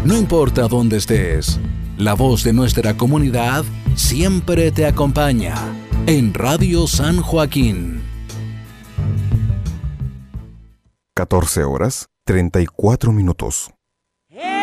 No importa dónde estés, la voz de nuestra comunidad siempre te acompaña en Radio San Joaquín. 14 horas, 34 minutos.